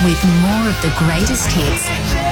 with more of the greatest hits.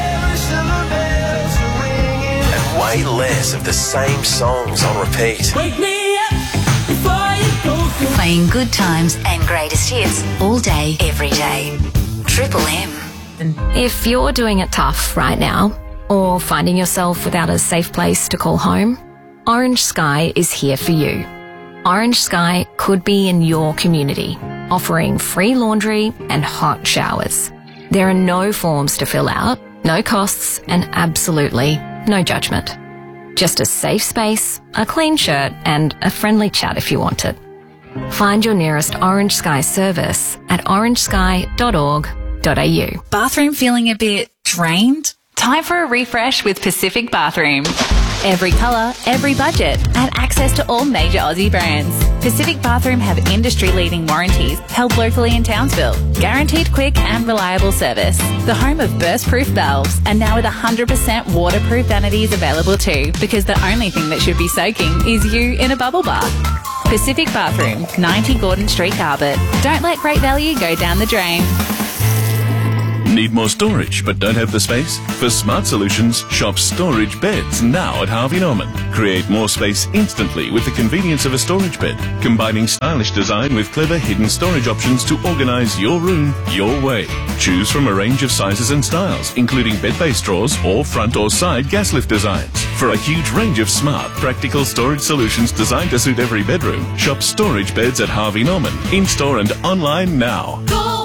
And way less of the same songs on repeat. Wake me up before you go. Playing good times and greatest hits all day, every day. Triple M. If you're doing it tough right now, or finding yourself without a safe place to call home, Orange Sky is here for you. Orange Sky could be in your community, offering free laundry and hot showers. There are no forms to fill out, no costs, and absolutely no judgment. Just a safe space, a clean shirt, and a friendly chat if you want it. Find your nearest Orange Sky service at orangesky.org.au. Bathroom feeling a bit drained? Time for a refresh with Pacific Bathroom. Every colour, every budget, and access to all major Aussie brands. Pacific Bathroom have industry-leading warranties held locally in Townsville. Guaranteed quick and reliable service. The home of burst-proof valves, and now with 100% waterproof vanities available too, because the only thing that should be soaking is you in a bubble bath. Pacific Bathroom, 90 Gordon Street, Carbet. Don't let great value go down the drain. Need more storage but don't have the space? For smart solutions, shop storage beds now at Harvey Norman. Create more space instantly with the convenience of a storage bed, combining stylish design with clever hidden storage options to organise your room your way. Choose from a range of sizes and styles, including bed-based drawers or front or side gas lift designs. For a huge range of smart, practical storage solutions designed to suit every bedroom, shop storage beds at Harvey Norman, in-store and online now.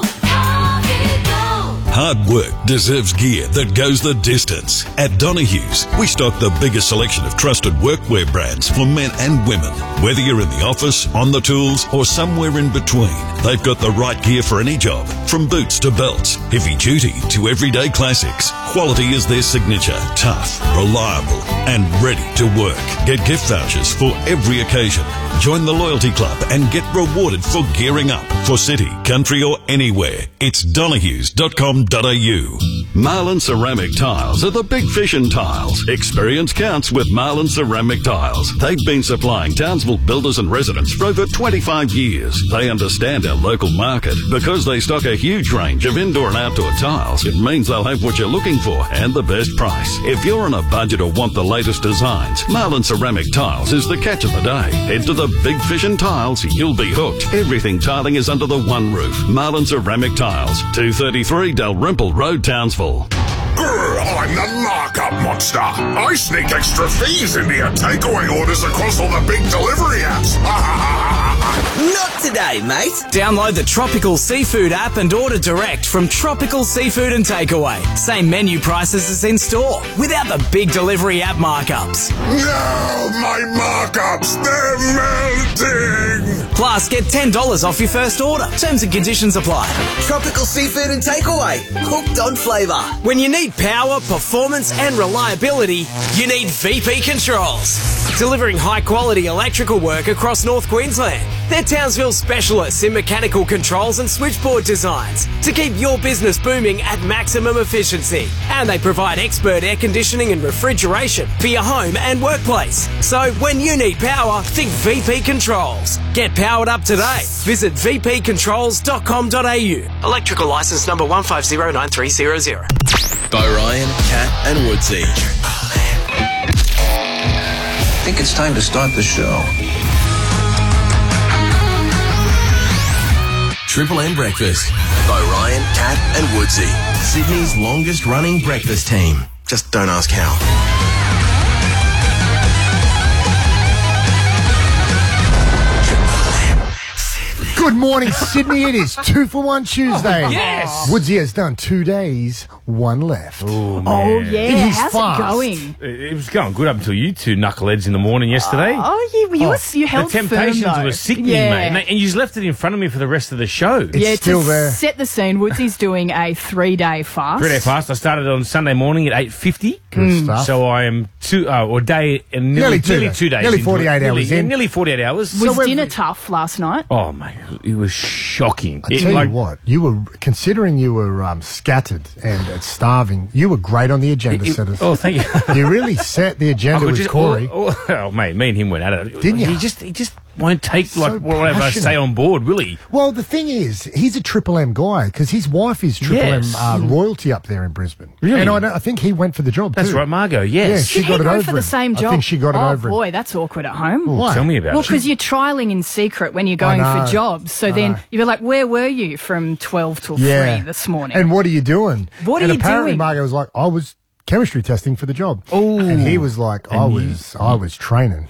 Hard work deserves gear that goes the distance. At Donohue's, we stock the biggest selection of trusted workwear brands for men and women. Whether you're in the office, on the tools, or somewhere in between, they've got the right gear for any job. From boots to belts, heavy duty to everyday classics, quality is their signature. Tough, reliable, and ready to work. Get gift vouchers for every occasion. Join the Loyalty Club and get rewarded for gearing up for city, country, or anywhere. It's donohues.com.au. Marlin Ceramic Tiles are the big fish in tiles. Experience counts with Marlin Ceramic Tiles. They've been supplying Townsville builders and residents for over 25 years. They understand our local market. Because they stock a huge range of indoor and outdoor tiles, it means they'll have what you're looking for and the best price. If you're on a budget or want the latest designs, Marlin Ceramic Tiles is the catch of the day. Head to the Big Fish in Tiles, you'll be hooked. Everything tiling is under the one roof. Marlin Ceramic Tiles, 233 Dalrymple Road, Townsville. I'm the markup monster. I sneak extra fees into your takeaway orders across all the big delivery apps. Not today, mate. Download the Tropical Seafood app and order direct from Tropical Seafood and Takeaway. Same menu prices as in store, without the big delivery app markups. No, my markups, they're melting. Plus, get $10 off your first order. Terms and conditions apply. Tropical Seafood and Takeaway. Hooked on flavour. When you need power, performance and reliability, you need VP Controls. Delivering high-quality electrical work across North Queensland. They're Townsville specialists in mechanical controls and switchboard designs to keep your business booming at maximum efficiency. And they provide expert air conditioning and refrigeration for your home and workplace. So when you need power, think VP Controls. Get powered up today. Visit vpcontrols.com.au. Electrical licence number 1509300. By Ryan, Kat and Woodsy. I think it's time to start the show. Triple M Breakfast by Ryan, Kat and Woodsy. Sydney's longest running breakfast team. Just don't ask how. Good morning, Sydney. It is 2 for 1 Tuesday. Oh, yes. Woodsy has done 2 days, 1 left. Oh, man. Oh, yeah. In his How's fast. it going? It was going good up until you two knuckleheads in the morning yesterday. You held The temptations firm, though. were sickening, Yeah. mate. And you just left it in front of me for the rest of the show. It's still there. Set the scene, Woodsy's doing a 3-day fast. 3-day fast. I started on Sunday morning at 8:50. Good stuff. So I am nearly 2 days. Nearly into 48 it. hours in. Nearly 48 hours. Was dinner tough last night? Oh, mate. It was shocking. I tell you what, considering you were scattered and starving, you were great on the agenda setters. Oh, thank you. You really set the agenda with Corey. Oh, mate, me and him went at it. Didn't you? He just won't take whatever I passionate. say on board, will he? Well, the thing is, he's a Triple M guy because his wife is Triple M royalty up there in Brisbane. Really? And I think he went for the job That's too. right, Margot, yes. Yeah, she Did got he it go over for the him. same job? I think she got it over him. Oh, boy, that's awkward at home. Why? Tell me about Well, it. because you're trialling in secret when you're going know. for jobs. So I then know. you're like, where were you from 12 till 3 this morning? And what are you doing? What are and you apparently doing? Margot was like, I was chemistry testing for the job. Oh. And he was like, I was training.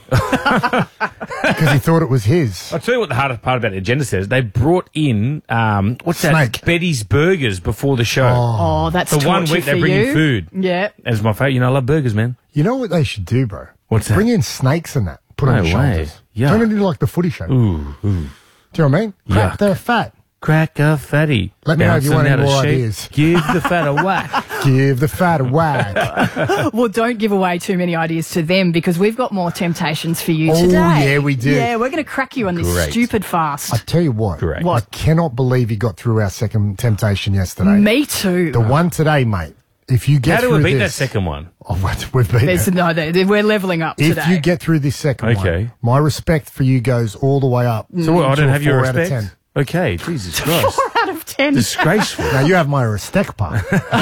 Because he thought it was his. I'll tell you what the hardest part about the agenda says. They brought in, what's Snake. that? Betty's Burgers before the show. Oh, that's For 1 torture week, for they bring in you. food. Yeah. That's my favourite. You know, I love burgers, man. You know what they should do, bro? What's that? Bring in snakes and that. Put on No the way. shoulders. Yeah. Turn it into like the footy show. Ooh. Do you know what I mean? Crap, Yuck. they're fat. Crack a fatty. Let me know if you want Bouncing any out of more shape. ideas. Give the fat a whack. Give the fat a whack. Well, don't give away too many ideas to them because we've got more temptations for you Oh, today. yeah, we do. Yeah, we're going to crack you on this Great. stupid fast. I tell you what, Correct. I cannot believe he got through our second temptation yesterday. Me too. The one today, mate. If you get How do through we beat that this, second one? we've beaten There's it. no, we're leveling up If today. you get through this second Okay. one, my respect for you goes all the way up. So what, I to don't a have your 4 out of respect? 10. Okay, Jesus Christ. 4 out of 10. Disgraceful. Now you have my respect part.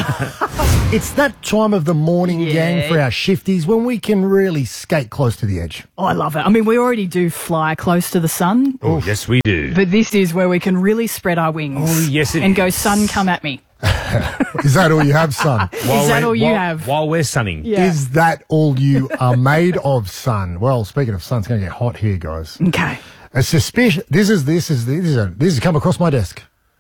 It's that time of the morning, gang, for our shifties when we can really skate close to the edge. Oh, I love it. I mean, we already do fly close to the sun, Oh, yes, we do. but this is where we can really spread our wings. Oh, yes, it and go, is. sun, come at me. Is that all you have, son? Is that all you have? While we're sunning. Yeah. Is that all you are made of, son? Well, speaking of sun, it's going to get hot here, guys. Okay. A suspicion. This has come across my desk.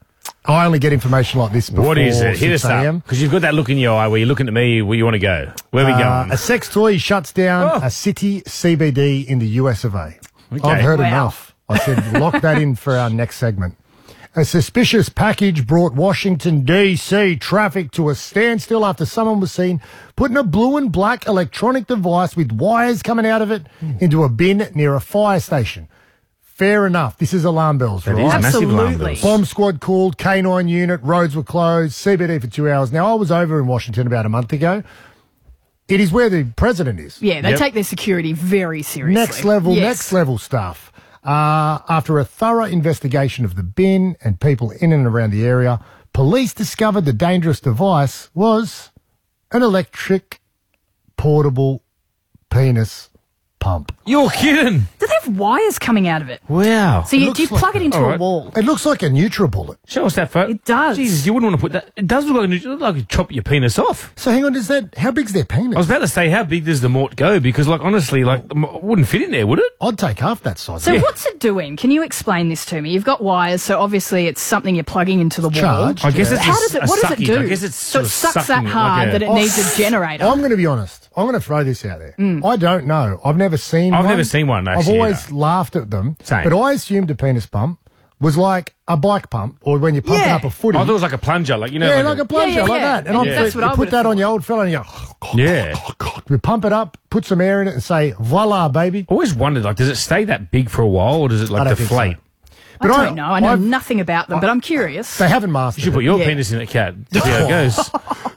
I only get information like this before What is it? Hit 6 us a.m. up. Because you've got that look in your eye where you're looking at me where you want to go. Where are we going? A sex toy shuts down a city CBD in the US of A. Okay. I've heard Wow. enough. I said, lock that in for our next segment. A suspicious package brought Washington, D.C. traffic to a standstill after someone was seen putting a blue and black electronic device with wires coming out of it into a bin near a fire station. Fair enough. This is alarm bells, That right? is massive alarm Absolutely. bells. Bomb squad called, K9 unit, roads were closed, CBD for 2 hours. Now, I was over in Washington about a month ago. It is where the president is. Yeah, they Yep. take their security very seriously. Next level, Yes. next level stuff. After a thorough investigation of the bin and people in and around the area, police discovered the dangerous device was an electric portable penis pump. You're kidding. Do they have wires coming out of it? Wow. So do you looks plug it into all a right. wall? It looks like a NutriBullet. Show us that photo. It does. Jesus, you wouldn't want to put that. It does look like you chop your penis off. So hang on, how big's their penis? I was about to say, how big does the mort go? Because, like, honestly, like, it wouldn't fit in there, would it? I'd take half that size. So what's it doing? Can you explain this to me? You've got wires, so obviously it's something you're plugging into the wall. Charged. I guess it's How a- does it? a What does it sucky. do? I guess it's so sort it of sucks that sucking hard like that it needs a generator. I'm going to be honest. I'm going to throw this out there. I don't know. I've never seen one. I've never seen one, I've actually, always laughed at them. Same. But I assumed a penis pump was like a bike pump or when you're pumping Yeah. up a footy. I thought it was like a plunger, like, you know. yeah, like a plunger, Yeah, like yeah. that. And Yeah, that's what you I put would've that on thought. your old fella and you go, Yeah. you pump it up, put some air in it and say, voila, baby. I always wondered, like, does it stay that big for a while or does it, I like, don't think deflate? so. I But don't know. I know I've- nothing about them, but I'm curious. They haven't mastered You should it. put your Yeah. penis in it, Cat. See how it goes.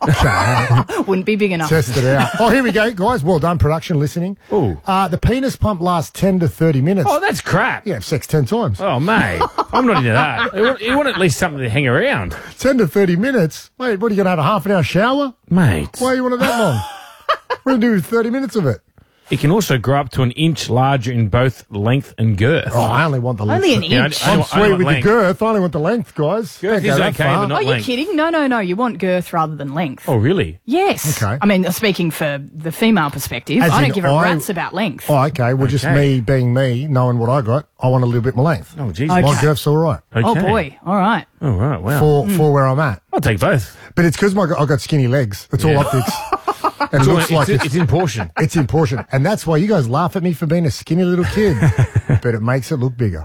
Wouldn't be big enough. Test it out. Oh, here we go, guys. Well done, production listening. Ooh. The penis pump lasts 10 to 30 minutes. Oh, that's crap. You have sex 10 times. Oh, mate. I'm not into that. You want at least something to hang around. 10 to 30 minutes? Wait, what are you going to have, a half an hour shower? Mate. Why you want it that long? We're going to do 30 minutes of it. It can also grow up to an inch larger in both length and girth. Oh, I only want the length. Only an Yeah, inch. I'm I sweet want with length. the girth. I only want the length, guys. Girth Don't is go that okay, far. but not Are you length. kidding? No. You want girth rather than length. Oh, really? Yes. Okay. I mean, speaking for the female perspective, As I in don't give a rat's about length. Oh, okay. Well, just Okay. me being me, knowing what I got, I want a little bit more length. Oh, jeez. Okay. My girth's all right Okay. Oh, boy. All right. Oh, right. Wow. for where I'm at. I'll take both. But it's because I got skinny legs. It's all Yeah. optics. And it looks like it's in portion. It's in portion. And that's why you guys laugh at me for being a skinny little kid. But it makes it look bigger.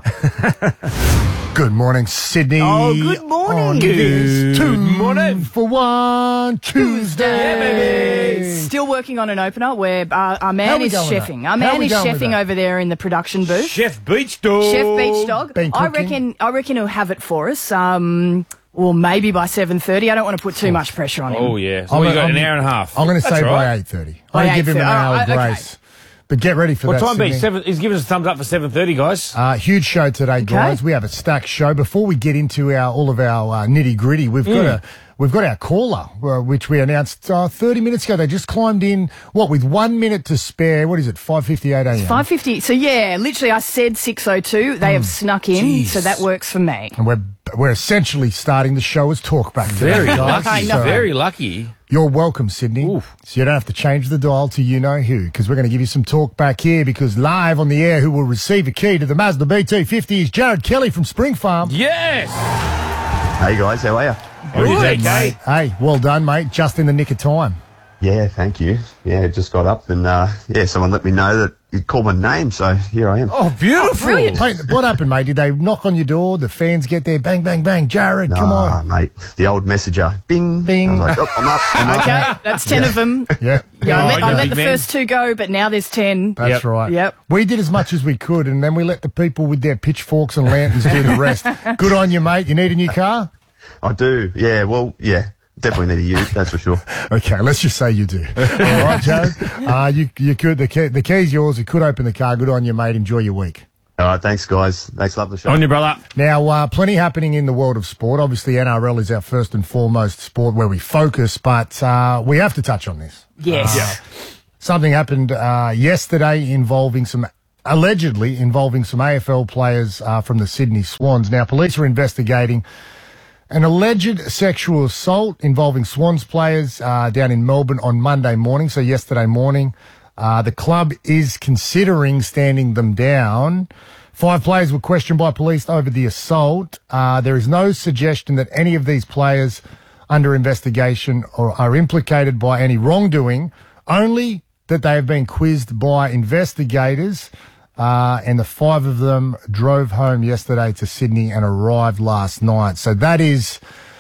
Good morning, Sydney. Oh, good morning. On Good this two morning. for one Tuesday. Yeah, baby. Still working on an opener where our How man we is going with chefing. that? Our How man we is going with chefing that? over there in the production booth. Chef Beach Dog. Chef Beach Dog. Been I cooking? reckon he'll have it for us. Well, maybe by 7:30. I don't want to put too much pressure on him. Oh, yeah. So you got an hour and a half. I'm going to That's say right. by 8:30. By I'm going to give him an 8:30. hour Oh, okay. grace. But get ready for What that. time be? Sydney. He's giving us a thumbs up for 7:30, guys. Huge show today, guys. We have a stacked show. Before we get into all of our nitty gritty, we've got our caller, which we announced 30 minutes ago. They just climbed in, with 1 minute to spare. What is it, 5:58 a.m.? 5:50. So, yeah, literally I said 6:02. They have snuck in, so that works for me. And we're essentially starting the show as talkback today. Very guys. lucky. So, Very lucky. You're welcome, Sydney. Oof. So you don't have to change the dial to you-know-who, because we're going to give you some talk back here, because live on the air, who will receive a key to the Mazda BT50 is Jared Kelly from Spring Farm. Yes! Hey, guys, how are you? Good, mate. Hey, well done, mate. Just in the nick of time. Yeah, thank you. Yeah, just got up and, someone let me know that you'd called my name, so here I am. Oh, beautiful. brilliant. Hey, what happened, mate? Did they knock on your door? The fans get there? Bang, bang, bang. Jared, come on. Mate, the old messenger. Bing. Bing. I was like, I'm up. Okay, that's 10 of them. Yeah. I let the first 2 go, but now there's 10. That's right. Yep. We did as much as we could, and then we let the people with their pitchforks and lanterns do the rest. Good on you, mate. You need a new car? I do. Yeah, well, yeah. Definitely need a ute, that's for sure. Okay, let's just say you do. All right, Jared. You could. The key's yours. You could open the car. Good on you, mate. Enjoy your week. All right, thanks, guys. Thanks, love the show. On you, brother. Now, plenty happening in the world of sport. Obviously, NRL is our first and foremost sport where we focus, but we have to touch on this. Yes. Something happened yesterday allegedly involving some AFL players from the Sydney Swans. Now, police are investigating an alleged sexual assault involving Swans players down in Melbourne on Monday morning, so yesterday morning. The club is considering standing them down. 5 players were questioned by police over the assault. There is no suggestion that any of these players under investigation are implicated by any wrongdoing, only that they have been quizzed by investigators. And the 5 of them drove home yesterday to Sydney and arrived last night. So that is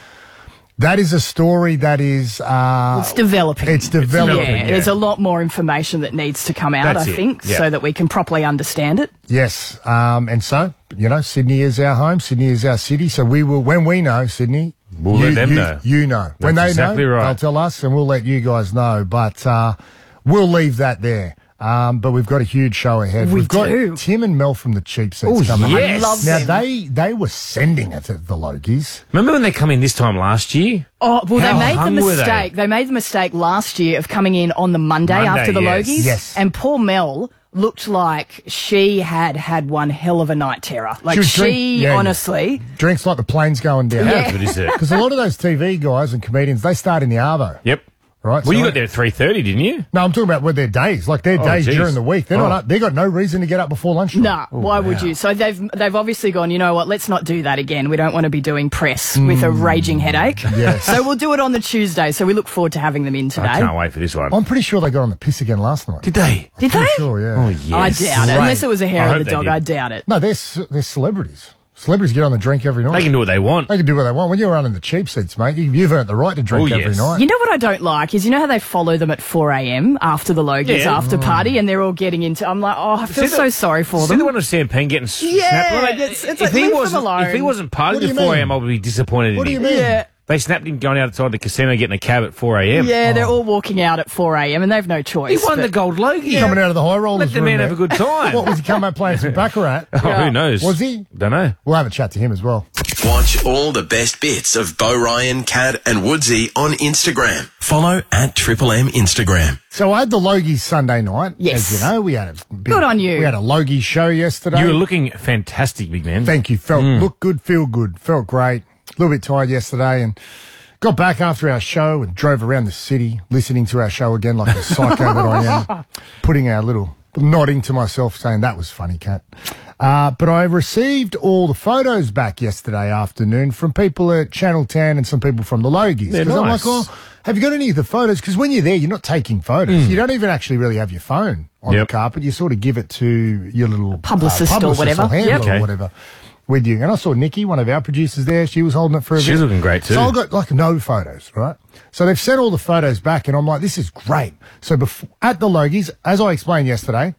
a story that is... it's developing. It's developing. Yeah, there's a lot more information that needs to come out, I think, so that we can properly understand it. Yes. And so, Sydney is our home. Sydney is our city. So we will, when we know, Sydney... We'll let them know. You know. When they exactly know, right. they'll tell us and we'll let you guys know. But we'll leave that there. But we've got a huge show ahead. We've got Tim and Mel from the Cheap Seats coming. Yes. I love now, them. they were sending it at the Logies. Remember when they come in this time last year? Oh, well, How they made the hung were mistake. They made the mistake last year of coming in on the Monday after the Logies. Yes. And poor Mel looked like she had one hell of a night terror. Like honestly... Drinks like the plane's going down. How good is it? Because a lot of those TV guys and comedians, they start in the Arvo. Yep. Right, well, you got there at 3:30, didn't you? No, I'm talking about with their days, like their days geez. during the week. They're not up. They got no reason to get up before lunchtime. No, why would you? So they've obviously gone, you know what, let's not do that again. We don't want to be doing press with a raging headache. Yes. So we'll do it on the Tuesday. So we look forward to having them in today. I can't wait for this one. I'm pretty sure they got on the piss again last night. Did they? Did they? Sure, yeah. Oh, yes. I doubt it. Unless it was a hair I of hope the they dog, did. I doubt it. No, they're celebrities. Celebrities get on the drink every night. They can do what they want. They can do what they want. When you're running the cheap seats, mate, you've earned the right to drink every night. You know what I don't like is, you know how they follow them at 4 a.m. after the Logies after party and they're all getting into... I'm like, I feel so sorry for them. See the one of Champagne getting snapped? Like, it's if, like, he leave them wasn't, alone. if he wasn't part What of do the you 4 mean? a.m., I would be disappointed What in do him. you mean? Yeah. They snapped him going outside the casino getting a cab at 4 a.m. Yeah, they're all walking out at 4 a.m. and they've no choice. He won the gold Logie. Coming out of the high rollers. Let the man have a good time. What was he coming out playing some Baccarat? Who knows? Was he? Don't know. We'll have a chat to him as well. Watch all the best bits of Bo Ryan, Cat and Woodsy on Instagram. Follow at Triple M Instagram. So I had the Logies Sunday night. Yes. As you know, we had a big, Good on you. We had a Logie show yesterday. You were looking fantastic, big man. Thank you. Looked good, feel good, felt great. A little bit tired yesterday and got back after our show and drove around the city listening to our show again like a psycho that I am, putting our little nodding to myself saying that was funny, Cat. But I received all the photos back yesterday afternoon from people at Channel 10 and some people from the Logies. They're I'm like, nice. well, have you got any of the photos? Because when you're there, you're not taking photos. You don't even actually really have your phone on the carpet. You sort of give it to your little Publicist or whatever. Handler or whatever with you. And I saw Nikki, one of our producers there. She was holding it for a bit. She's looking great too. So I got like no photos, right? So they've sent all the photos back and I'm like, this is great. So at the Logies, as I explained yesterday,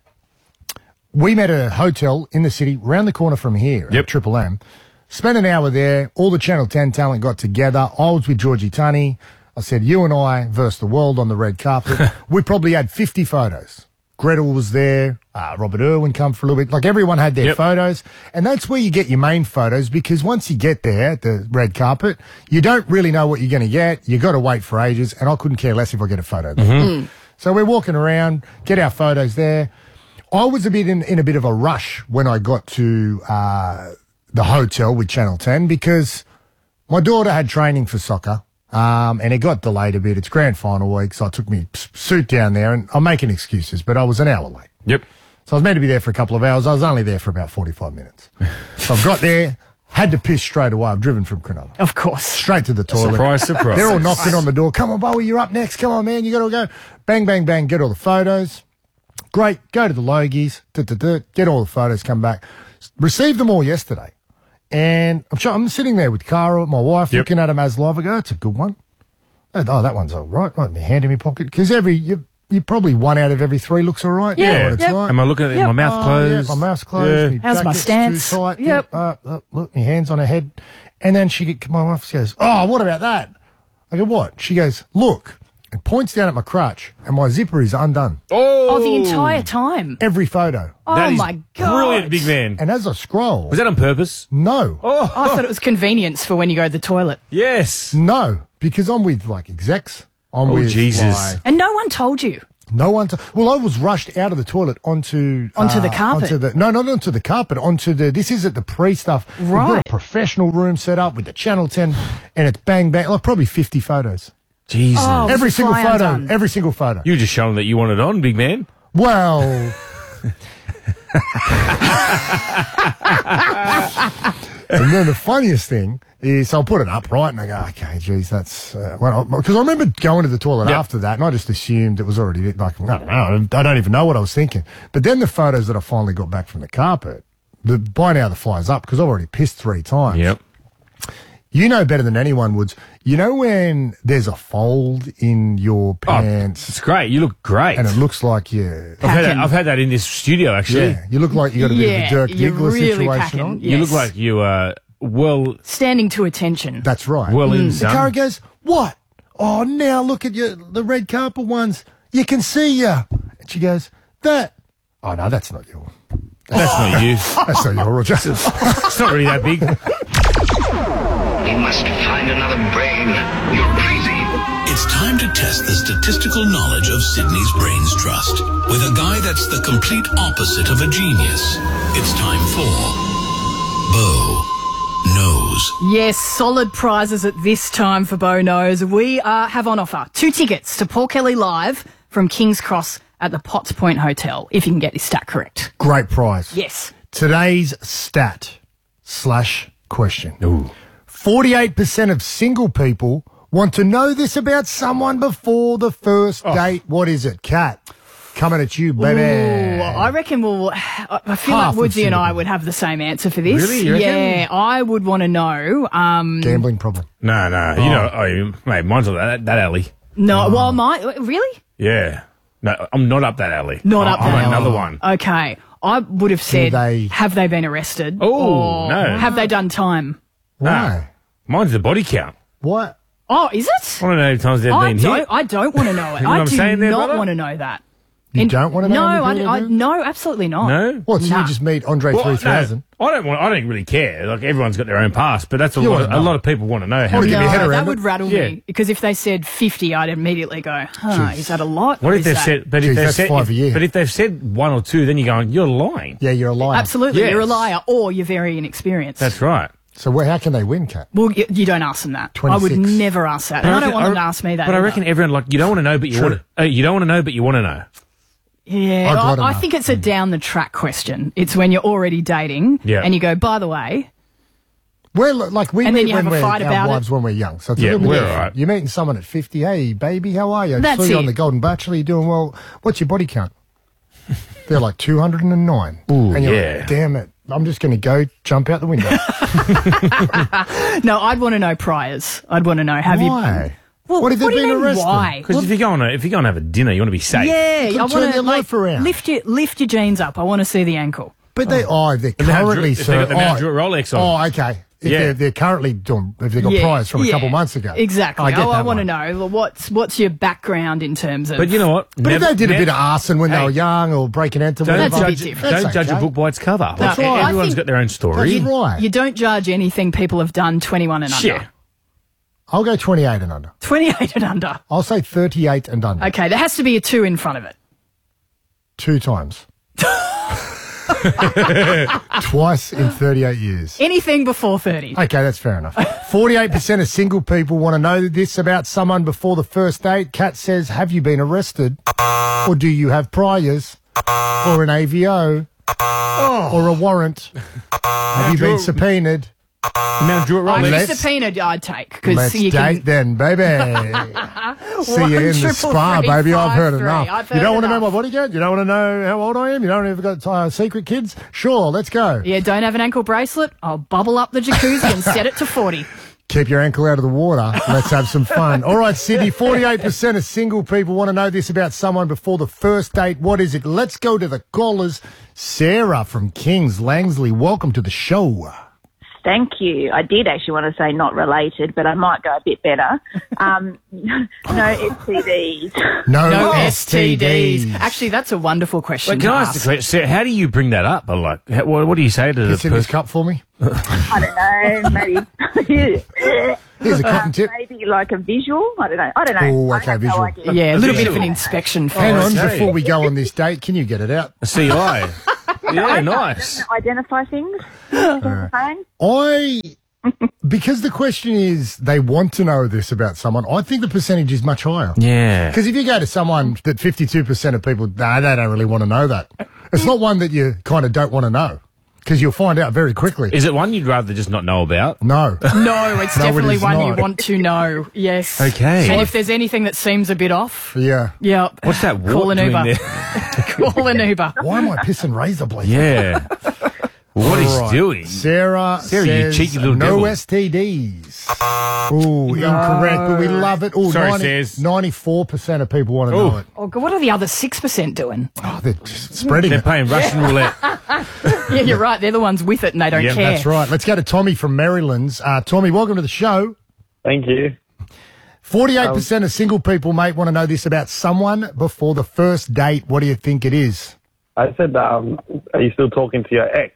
we met at a hotel in the city, round the corner from here at Triple M. Spent an hour there. All the Channel 10 talent got together. I was with Georgie Tunney. I said, you and I versus the world on the red carpet. We probably had 50 photos Gretel was there. Robert Irwin come for a little bit. Like, everyone had their photos. And that's where you get your main photos, because once you get there at the red carpet, you don't really know what you're going to get. You got to wait for ages. And I couldn't care less if I get a photo there. So we're walking around, get our photos there. I was a bit in a bit of a rush when I got to the hotel with Channel 10, because my daughter had training for soccer. And it got delayed a bit. It's grand final week, so I took me suit down there, and I'm making excuses, but I was an hour late. Yep. So I was meant to be there for a couple of hours. I was only there for about 45 minutes. So I've got there, had to piss straight away. I've driven from Cronulla. Of course. Straight to the toilet. Surprise, surprise. They're all knocking on the door. Come on, Bowie, you're up next. Come on, man, you got to go. Bang, bang, bang, get all the photos. Great, go to the Logies, get all the photos, come back. Received them all yesterday. And I'm sitting there with Cara, my wife, looking at them as live. I go, that's a good one. Oh, that one's all right. Right in my hand in my pocket. Because you probably 1 out of every 3 looks all right. Yeah. You know what it's like. Am I looking at my mouth closed? My mouth's closed. How's my stance? Too tight. Yep. Look, my hand's on her head. And then my wife goes, oh, what about that? I go, what? She goes, look. And points down at my crotch, and my zipper is undone. Oh, the entire time. Every photo. Oh, my God. Brilliant, big man. And as I scroll... Was that on purpose? No. Oh, I thought it was convenience for when you go to the toilet. Yes. No, because I'm with, like, execs. I'm with, Jesus. And no one told you. No one... Well, I was rushed out of the toilet onto the carpet? No, not onto the carpet, onto the... This is at the pre-stuff. Right. We've got a professional room set up with the Channel 10, and it's bang, bang, like probably 50 photos. Jesus. Oh, every single fly photo. undone. Every single photo. You were just showing that you wanted on, big man. Well... And then the funniest thing is, I'll put it up, right? And I go, okay, geez, that's... because I remember going to the toilet after that, and I just assumed it was already, like, I don't know, I don't even know what I was thinking. But then the photos that I finally got back from the carpet, by now the fly's up, because I've already pissed 3 times. Yep. You know better than anyone, Woods. You know when there's a fold in your pants? It's great. You look great. And it looks like you're... I've had that in this studio, actually. Yeah, you look like you got a bit of a Dirk Diggler situation on. You look like you are standing to attention. That's right. Well in The sun. Cara goes, what? Oh, now look at the red carpet ones. You can see you. And she goes, that. Oh, no, that's not you. That's not you. That's not you, Roger. It's not really that big. We must find another brain. You're crazy. It's time to test the statistical knowledge of Sydney's Brains Trust with a guy that's the complete opposite of a genius. It's time for Bo Knows. Yes, solid prizes at this time for Bo Knows. We have on offer 2 tickets to Paul Kelly Live from King's Cross at the Potts Point Hotel, if you can get this stat correct. Great prize. Yes. Today's stat/question. Ooh. 48% of single people want to know this about someone before the first date. What is it, Kat? Coming at you, baby. Ooh, I reckon I feel Half like Woodsy of and I single would have the same answer for this. Really? You reckon? Yeah, I would want to know. Gambling problem. No. You know, mate, mine's not that alley. No, well, really? Yeah. No, I'm not up that alley. Not up that I'm alley. another one. Okay. I would have said, have they been arrested? Oh, or no. have they done time? Why? Mine's the body count. What? Oh, is it? I want to know how many times they've been hit. I don't want to know it. You know what I'm saying there, not brother? want to know that. You don't want to know? No, absolutely not. No? What, so you just meet Andre 3000? No, I don't really care. Like, everyone's got their own past, but that's a lot of people want to know how many. That would rattle me, because if they said 50, I'd immediately go, is that a lot? What if they've said, that's 5 a year. But if they've said 1 or 2, then you're going, you're lying. Yeah, you're a liar. Absolutely, Yes. you're a liar, or you're very inexperienced. That's right. So how can they win, Kat? Well, you don't ask them that. 26. I would never ask that. And I don't want them to ask me that. But I reckon everyone, like, you don't want to know, but you want to. You don't want to know, but you want to know. Yeah, I think it's a down the track question. It's when you're already dating and you go, by the way. Well, like we and meet then you when have a fight our about wives it. when we're young. So it's Yeah, a little bit we're different. all right. You're meeting someone at 50. Hey, baby, how are you? I That's saw you on it. the Golden Bachelor. You're doing well. What's your body count? They're like 209. Ooh, and you're yeah. like, damn it. I'm just going to go jump out the window. No, I'd want to know priors. I'd want to know, have Why? you... Well, what if they've do you been mean arrested? why? Because if you're going to have a dinner, you want to be safe. Yeah, I turn want your to life around. lift your jeans up. I want to see the ankle. But they currently If they got the Rolex on. Oh, okay. If they're currently doing, if they've got priors from a couple months ago. Exactly. I want to one. know what's your background in terms of. But you know what? But if they did a bit of arson when they were young or breaking into That's whatever, a bit different. Don't judge a book by its cover. That's Like, right. Everyone's got their own story. That's right. You don't judge anything people have done 21 and under. Yeah. I'll go 28 and under. 28 and under. I'll say 38 and under. Okay, there has to be a 2 in front of it. 2 times. Twice in 38 years. Anything before 30. Okay, that's fair enough. 48% of single people want to know this about someone before the first date. Kat says, have you been arrested? Or do you have priors? Or an AVO? Or a warrant? Have you been subpoenaed? Now, do it right. If you're subpoenaed, I'd take. Let's you date then, baby. See you in the spa, baby. I've heard enough. You don't want to know my body count? You don't want to know how old I am? You don't even got secret kids? Sure, let's go. Yeah, don't have an ankle bracelet? I'll bubble up the jacuzzi and set it to 40. Keep your ankle out of the water. Let's have some fun. All right, Sydney, 48% of single people want to know this about someone before the first date. What is it? Let's go to the callers. Sarah from Kings Langsley, welcome to the show. Thank you. I did actually want to say not related, but I might go a bit better. No STDs. No STDs. Actually, that's a wonderful question. But can I ask the question, Sarah, how do you bring that up? Like, what do you say to the Piss in this cup for me. I don't know. Maybe. Here's a cotton tip. Maybe like a visual. I don't know. Oh, okay, visual. Yeah, a little bit of an inspection. Hang on, before we go on this date, can you get it out? A CI. Yeah, nice. Identify things. Because the question is they want to know this about someone, I think the percentage is much higher. Yeah. Because if you go to someone that 52% of people, they don't really want to know that. It's not one that you kind of don't want to know. Because you'll find out very quickly. Is it one you'd rather just not know about? No. No, it's definitely one not. you want to know. Yes. Okay. And if there's anything that seems a bit off, yeah. What's that? Call an Uber. There? Call an Uber. Why am I pissing razor blades? Yeah. What he's doing. Sarah you says cheeky little no devil. STDs. Oh, incorrect, but we love it. Oh, Sorry, Says. 94% of people want to know it. Oh, God, what are the other 6% doing? Oh, they're just spreading They're it. playing Russian roulette. Yeah, you're right. They're the ones with it and they don't care. That's right. Let's go to Tommy from Maryland's. Tommy, welcome to the show. Thank you. 48% of single people, mate, want to know this about someone before the first date. What do you think it is? I said, are you still talking to your ex?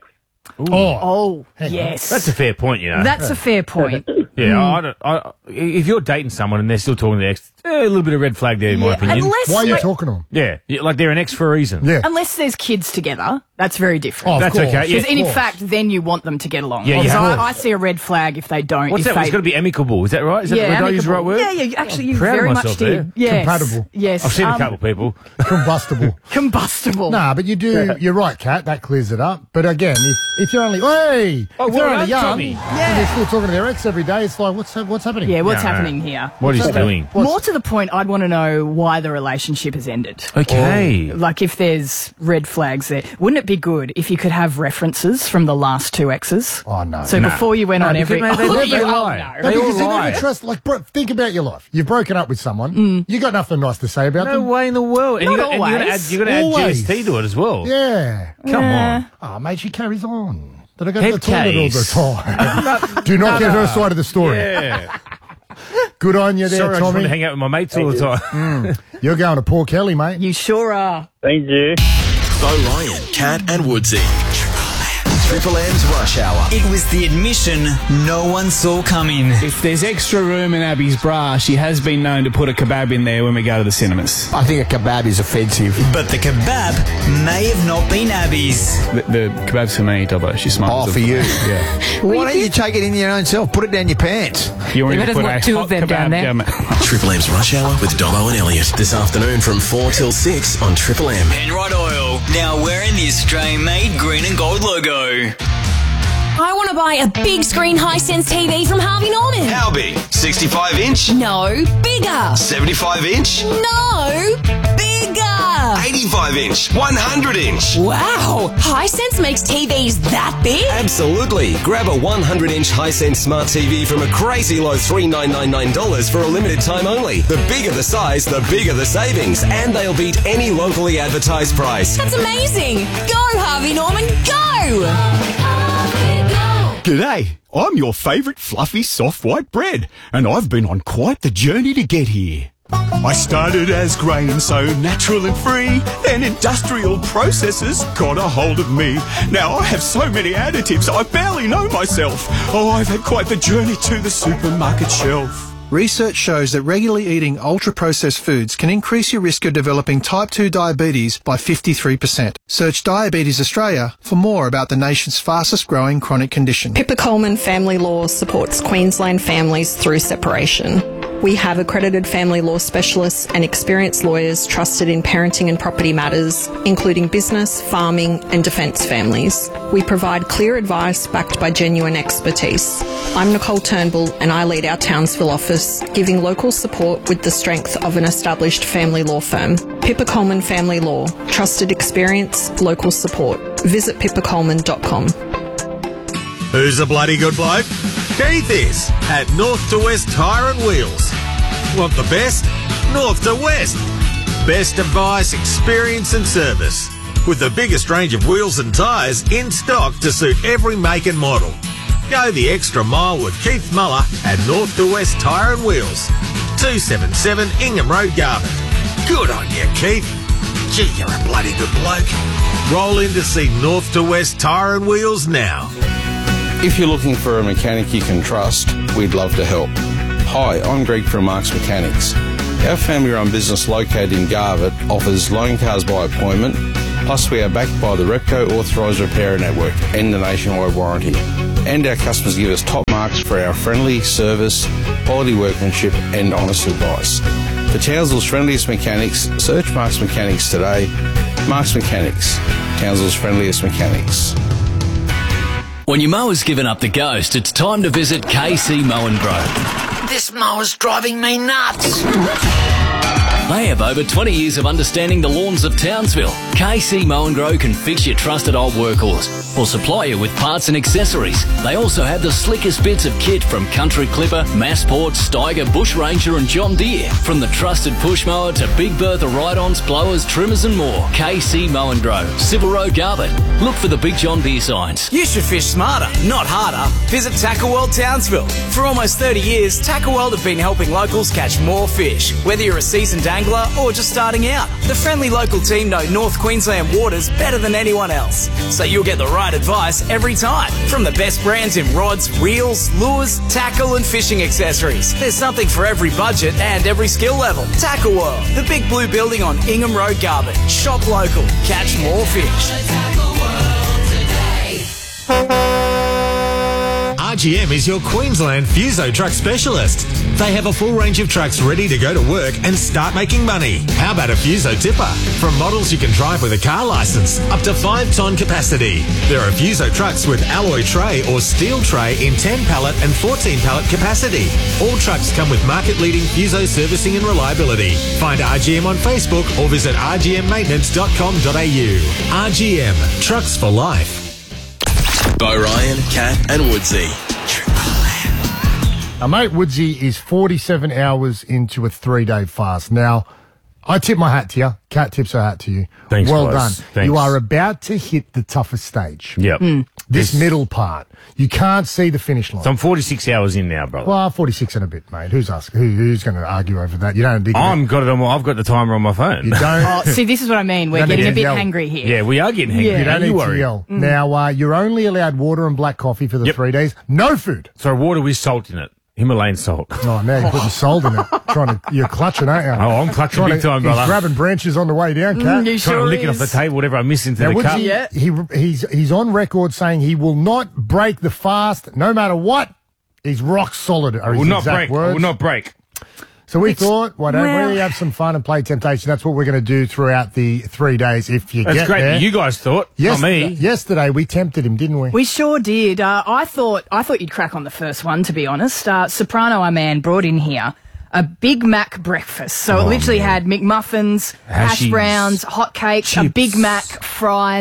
Oh, yes. That's a fair point, you know. That's a fair point. Yeah, if you're dating someone and they're still talking to their ex, a little bit of red flag there, in my opinion. unless- Why are you talking to them? Yeah, like they're an ex for a reason. Yeah. Unless there's kids together, that's very different. Oh, That's of course. okay, yeah. Because in fact, then you want them to get along. Yeah, you So have- I see a red flag if they don't. What's if that? They, It's got to be amicable. Is that right? Is that yeah, did I use the right amicable. word? Yeah, actually, you proud of very much myself did. there. Yes. Compatible. Yes. I've seen a couple of people. Combustible. Combustible. Nah, but you do. You're right, Kat. That clears it up. But again, if you're only if well they're only done, young Tommy. and they're still talking to their ex every day, it's like what's happening? Yeah, what's No. happening here? What he's doing. More to the point, I'd want to know why the relationship has ended. Okay. Like if there's red flags there. Wouldn't it be good if you could have references from the last 2 exes? Oh no. So No. before you went No, on because every... they lie. no. No, They all because you lie. never trust. Like, bro, think about your life. You've broken up with someone. You got nothing nice to say about No them. way in the world. And Not you're going to always. add Always. GST to it as well. Yeah. Come on. Oh, mate, she carries on. Did I go Head to the toilet all case. the time? Do not get her side of the story. Yeah. Good on you there, Sorry, I just want to Tommy. hang out with my mates all the time. You're going to Paul Kelly, mate. You sure are. Thank you. Bo Ryan, Kat and Woodsy. Triple M's Rush Hour. It was the admission no one saw coming. If there's extra room in Abby's bra, she has been known to put a kebab in there when we go to the cinemas. I think a kebab is offensive. But the kebab may have not been Abby's. The kebab's for me, Dobbo. She smiles. Oh, for you. Yeah. Why don't you take it in your own self? Put it down your pants. You want me to Better put than a what two hot of them down kebab there. down there? Triple M's Rush Hour with Dobbo and Elliot. This afternoon from 4 till 6 on Triple M. Penrite Oil, now wearing the Australian-made green and gold logo. I want to buy a big screen Hisense TV from Harvey Norman. How big? 65 inch? No, bigger. 75 inch? No, bigger. 85 inch? 100 inch? Wow, Hisense makes TVs that big? Absolutely. Grab a 100-inch Hisense smart TV from a crazy low $3,999 for a limited time only. The bigger the size, the bigger the savings, and they'll beat any locally advertised price. That's amazing. Go, Harvey Norman, go. G'day, I'm your favourite fluffy soft white bread, and I've been on quite the journey to get here. I started as grain, so natural and free, then industrial processes got a hold of me. Now I have so many additives, I barely know myself. Oh, I've had quite the journey to the supermarket shelf. Research shows that regularly eating ultra-processed foods can increase your risk of developing type 2 diabetes by 53%. Search Diabetes Australia for more about the nation's fastest growing chronic condition. Pippa Coleman Family Law supports Queensland families through separation. We have accredited family law specialists and experienced lawyers trusted in parenting and property matters, including business, farming and defence families. We provide clear advice backed by genuine expertise. I'm Nicole Turnbull and I lead our Townsville office, giving local support with the strength of an established family law firm. Pippa Coleman Family Law. Trusted experience, local support. Visit pippacoleman.com. Who's a bloody good bloke? Keith is, at North to West Tyre and Wheels. Want the best? North to West. Best advice, experience and service. With the biggest range of wheels and tyres in stock to suit every make and model. Go the extra mile with Keith Muller at North to West Tyre and Wheels. 277 Ingham Road, Garvin. Good on you, Keith. Gee, you're a bloody good bloke. Roll in to see North to West Tyre and Wheels now. If you're looking for a mechanic you can trust, we'd love to help. Hi, I'm Greg from Marks Mechanics. Our family-run business located in Garvin offers loan cars by appointment, plus we are backed by the Repco Authorised Repairer Network and the nationwide warranty. And our customers give us top marks for our friendly service, quality workmanship and honest advice. For Townsville's friendliest mechanics, search Marks Mechanics today. Marks Mechanics, Townsville's friendliest mechanics. When your mower's given up the ghost, it's time to visit KC Mow and Grow. This mower's driving me nuts. They have over 20 years of understanding the lawns of Townsville. KC Mow and Grow can fix your trusted old workhorse or supply you with parts and accessories. They also have the slickest bits of kit from Country Clipper, Massport, Steiger, Bush Ranger and John Deere. From the trusted push mower to Big Bertha ride-ons, blowers, trimmers and more. KC Mow and Grow, Civil Road, Garbutt. Look for the big John Deere signs. You should fish smarter, not harder. Visit Tackle World Townsville. For almost 30 years, Tackle World have been helping locals catch more fish. Whether you're a seasoned angler or just starting out, the friendly local team know North Queensland waters better than anyone else. So you'll get the right advice every time. From the best brands in rods, reels, lures, tackle and fishing accessories. There's something for every budget and every skill level. Tackle World, the big blue building on Ingham Road, Garbutt. Shop local, catch more fish. RGM is your Queensland Fuso truck specialist. They have a full range of trucks ready to go to work and start making money. How about a Fuso tipper? From models you can drive with a car licence, up to 5-ton capacity. There are Fuso trucks with alloy tray or steel tray in 10 pallet and 14 pallet capacity. All trucks come with market-leading Fuso servicing and reliability. Find RGM on Facebook or visit rgmmaintenance.com.au. RGM, trucks for life. Bo Ryan, Cat and Woodsy. Our mate Woodsy is 47 hours into a 3-day fast. Now, I tip my hat to you. Cat tips her hat to you. Thanks, well guys. done. Thanks. You are about to hit the toughest stage. Yep. This middle part. You can't see the finish line. So I'm 46 hours in now, brother. Well, 46 and a bit, mate. Who's asking? Who's going to argue over that? You don't dig I've got the timer on my phone. You don't. Oh, see, this is what I mean. We're getting a bit hangry here. Yeah, we are getting hangry. You don't Don't need worry. to yell. Now, you're only allowed water and black coffee for the 3 days. No food. So water with salt in it. Himalayan salt. Oh, now you're putting salt in it. You're clutching, aren't you? Oh, I'm clutching big time, brother. He's grabbing branches on the way down, Cat. He Trying to lick it off the table, whatever I miss into Now, the cup. he's on record saying he will not break the fast, no matter what. He's rock solid. Are his Will not exact break. words. Will not break. So we thought, why don't we have some fun and play Temptation? That's what we're going to do throughout the 3 days if you That's get great. there. You guys thought, not me. Yesterday we tempted him, didn't we? We sure did. I thought you'd crack on the first one, to be honest. Soprano, our man, brought in here a Big Mac breakfast. So it literally had McMuffins, hash Hashies, browns, hot cakes, a chips. Big Mac, fries,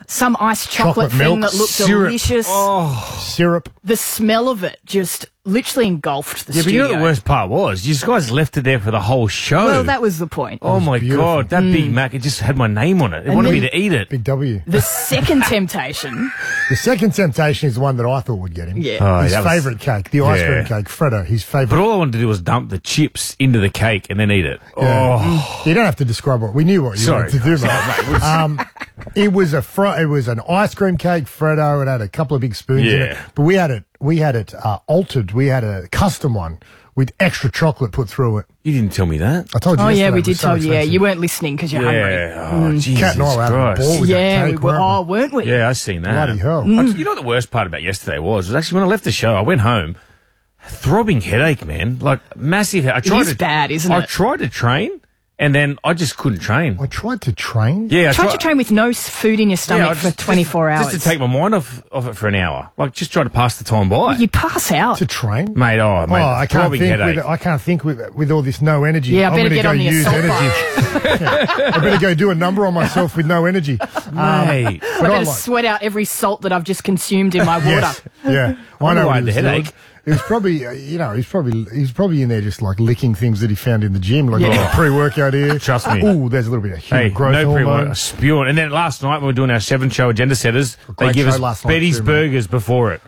some iced chocolate thing milk, that looked syrup. delicious. Syrup. The smell of it just literally engulfed the Yeah, but studio. you know the worst part was? You guys left it there for the whole show. Well, that was the point. Oh my God, that Big Mac, it just had my name on it. It wanted me to eat it. Big W. The second temptation. The second temptation is the one that I thought would get him. Yeah. Oh, His that was- favourite cake, the ice cream cake, Freddo, his favourite. But all I wanted to do was dump the chips into the cake and then eat it. Yeah. Oh. You don't have to describe what we knew what you Sorry. wanted to do, mate. It was an ice cream cake, Freddo. It had a couple of big spoons in it, Yeah. but we had it altered. We had a custom one with extra chocolate put through it. You didn't tell me that. I told you. Oh, yeah, yesterday we it did was so tell you. Yeah, expensive. you weren't listening because you're hungry. Yeah. Oh, Jesus Cat and I were having a Christ. ball with Yeah, that we cake, were, weren't weren't we? Yeah, I seen that. Bloody hell. You know what the worst part about yesterday was actually when I left the show, I went home, throbbing headache, man. Like, massive headache. It is bad, isn't I it? tried to train, and then I just couldn't train. I tried to train? Yeah, Tried to train with no food in your stomach I for 24 hours. Just to take my mind off it for an hour. Like, just try to pass the time by. You pass out. To train? Mate, I can't throbbing think headache. I can't think with all this no energy. Yeah, I I'm better gonna get go on the use assault energy. I better go do a number on myself with no energy. Mate. But I better like- sweat out every salt that I've just consumed in my water. Yes, yeah. I wonder know why what the he was doing. headache. It was probably, he's probably in there just like licking things that he found in the gym, like a pre-workout here. Trust me. Ooh, there's a little bit of human Hey, growth no hormone. pre-work, spewing. And then last night when we were doing our 7-show agenda setters, they Great give show us last night Betty's too, mate. burgers before it.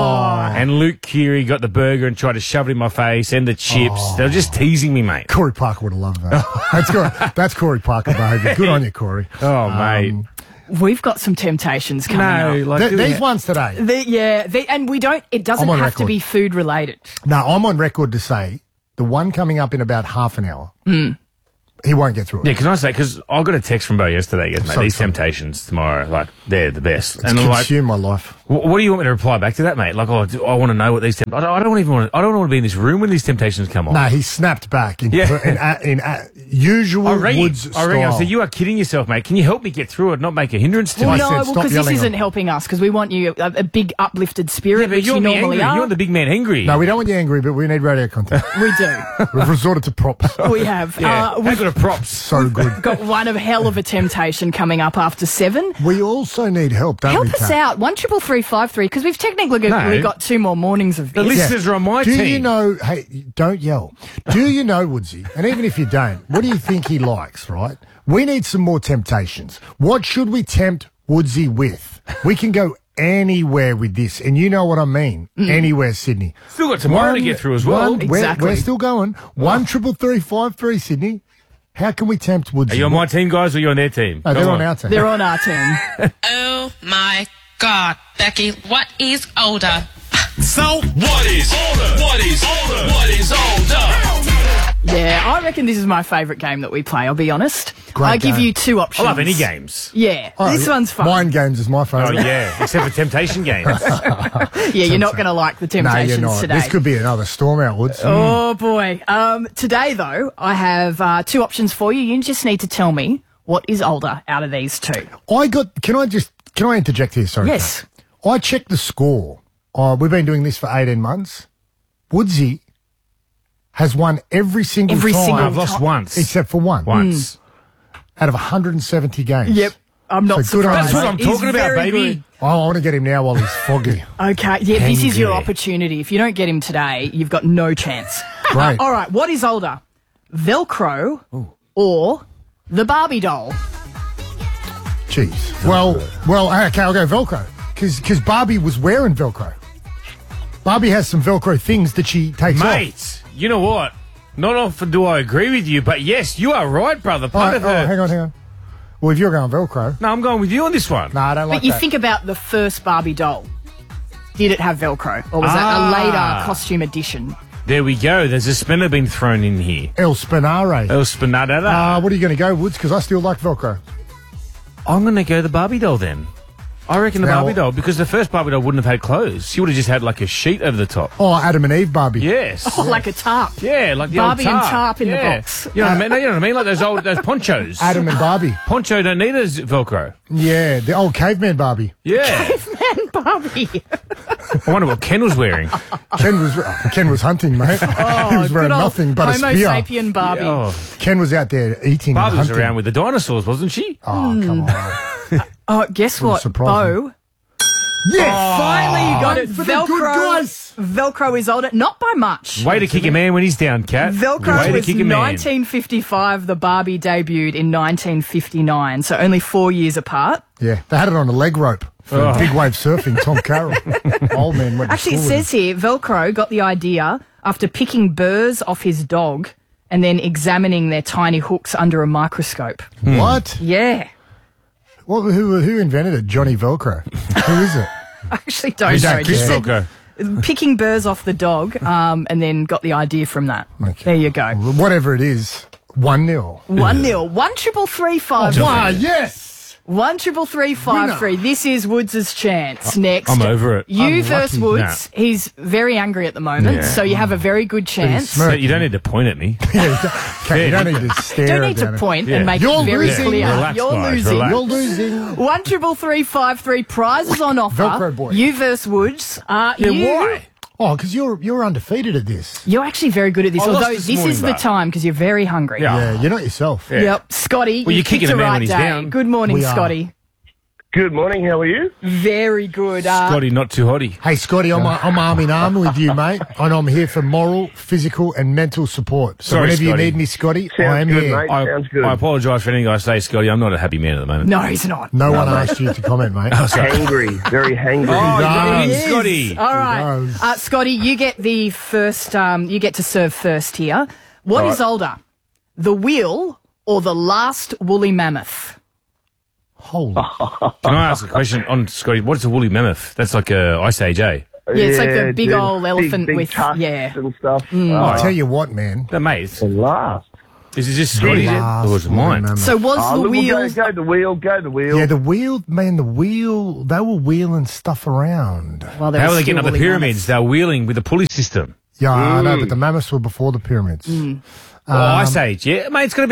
And Luke Keary got the burger and tried to shove it in my face and the chips. They were just teasing me, mate. Corey Parker would have loved that. That's Corey Parker behaviour. Good on you, Corey. Oh, mate. We've got some temptations coming up. like These ones today. And we don't, it doesn't I'm on have to record. be food related. No, I'm on record to say the one coming up in about half an hour, he won't get through it. Yeah, can I say, because I got a text from Bo yesterday, mate, So these funny. temptations tomorrow, like, they're the best. It's And I'm like, consumed my life. what do you want me to reply back to that, mate? Like, I want to know what these I don't even want to be in this room when these temptations come on. No, he snapped back in usual I rang Woods him. style. I said, you are kidding yourself, mate. Can you help me get through it, not make a hindrance to Well, me? no, said, "Stop because this yelling isn't on me." helping us because we want you a big uplifted spirit, Yeah, but which you're you me normally angry. are. You want the big man angry. No, we don't want you angry, but we need radio content. We do. We've resorted to props. We have. Yeah. How We've good are props? So good. got one of hell of a temptation coming up after 7. We also need help, don't Help we, us Kat? out. 133353 because we've technically No. got 2 more mornings of The this. listeners are on my Do team. you know, hey, don't yell. Do you know, Woodsy, and even if you don't, what do you think he likes, right? We need some more temptations. What should we tempt Woodsy with? We can go anywhere with this, and you know what I mean. Anywhere, Sydney. Still got tomorrow to get through as well. Exactly. We're still going. 133353, Sydney. How can we tempt Woodsy? Are you on my team, guys, or are you on their team? No, they're Come on our team. They're on our team. Oh my God, Becky, what is older? So, what is older? What is older? What is older? Yeah, I reckon this is my favourite game that we play, I'll be honest. Great I give game. you 2 options. I love any games. Yeah, Oh, this one's fun. Mind games is my Oh, favourite. yeah, except for temptation games. Yeah, you're not going to like the No, temptations you're not. today. This could be another storm out, Woods. Oh, boy. Today, though, I have 2 options for you. You just need to tell me what is older out of these 2. Can I interject here? Sorry. Yes. Kat. I checked the score. We've been doing this for 18 months. Woodsy has won every single time. I've lost once. Except for one. Once. Out of 170 games. Yep. I'm not So good on surprised. you. That's what I'm He's talking about, very baby. good. Oh, I want to get him now while he's foggy. Okay, yeah, Can this you is your get it? opportunity. If you don't get him today, you've got no chance. Great. All right, what is older? Velcro or the Barbie doll? Jeez. Well, okay, I'll go Velcro. Because Barbie was wearing Velcro. Barbie has some Velcro things that she takes off. Mate, you know what? Not often do I agree with you, but yes, you are right, brother. Part of her. Hang on. Well, if you're going Velcro. No, I'm going with you on this one. No, I don't like But you that. think about the first Barbie doll. Did it have Velcro? Or was that a later costume edition? There we go. There's a spinner been thrown in here. El Spinare. El Spinada. What are you going to go, Woods? Because I still like Velcro. I'm going to go the Barbie doll then. I reckon the Now- Barbie doll, because the first Barbie doll wouldn't have had clothes. She would have just had like a sheet over the top. Oh, Adam and Eve Barbie. Yes. Oh, like a tarp. Yeah, like the Barbie old and tarp. tarp in the Yeah. box. You know what I mean? You know what I mean? Like those ponchos. Adam and Barbie. Poncho don't need a Velcro. Yeah, the old caveman Barbie. Yeah. Man, Barbie. I wonder what Ken was wearing. Ken was hunting, mate. he was wearing Good old nothing but a Homo spear. sapien Barbie. Oh. Ken was out there eating. Barbie and was hunting. around with the dinosaurs, wasn't she? Oh, come on. Oh, guess Wouldn't what, surprise me. Bo? Yes! Finally, you got it. For the good guys. Velcro is older, not by much. Way to kick a man when he's down, Kat. Velcro Way to was kick a man. 1955. The Barbie debuted in 1959, so only 4 years apart. Yeah, they had it on a leg rope for big wave surfing. Tom Carroll, old man went to Actually, it school with says here, Velcro got the idea after picking burrs off his dog and then examining their tiny hooks under a microscope. him. What? Yeah. Well, who invented it? Johnny Velcro. Who is it? I actually don't You know. don't Just care. said picking burrs off the dog and then got the idea from that. There you go. Whatever it is, 1-0. 1-0. 1-3-3-5. Wow, yes! 1-3-3-5-3. This is Woods' chance. Next. I'm over it. You I'm versus lucky. Woods. He's very angry at the moment, Yeah. so you have a very good chance. You don't need to point at me. Okay, you don't need to stare. Don't need to down it. point and make You're it very losing. clear. Relax, You're guys, losing. relax. You're losing. 1-3-3-5-3. Prizes on offer. Velcro boy. You versus Woods. Why? Oh, because you're undefeated at this. You're actually very good at this, I lost although this this morning, is the but- time because you're very hungry. Yeah, you're not yourself. Yep. Scotty, Well, you you're kicking picked a a man right when he's day. down. Good morning, We are. Scotty. Good morning, how are you? Very good. Scotty, not too hotty. Hey, Scotty, I'm arm in arm with you, mate, and I'm here for moral, physical, and mental support. So Sorry, whenever you Scotty. need me, Scotty, Sounds I am good, here. mate. Sounds good. I apologise for anything I say, Scotty. I'm not a happy man at the moment. No, he's not. No one asked you to comment, mate. Oh, sorry. Hangry, very hangry. Oh, He you does. Scotty. All right, Scotty, you get the first. You get to serve first here. What All is right. older, the wheel or the last woolly mammoth? Holy. Can I ask a question on Scotty? What's a woolly mammoth? That's like a Ice Age, eh? Yeah, it's like the big dude, old elephant big with tusks yeah. and stuff. I'll tell you what, man. No, mate. The last. Is it just Scotty's? Or was it mine? So was Oh, the look, wheel? we'll go the wheel, go the wheel. Yeah, the wheel, man, they were wheeling stuff around. Well, How are they getting up the pyramids? They're wheeling with a pulley system. Yeah, I know, but the mammoths were before the pyramids. Ice Age, yeah, mate. It's going to be